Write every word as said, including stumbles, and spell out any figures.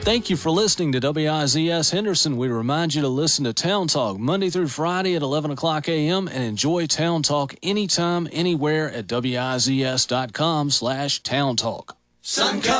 Thank you for listening to W I Z S Henderson. We remind you to listen to Town Talk Monday through Friday at eleven o'clock a.m. and enjoy Town Talk anytime, anywhere at W I Z S dot com slash Town Talk. Sun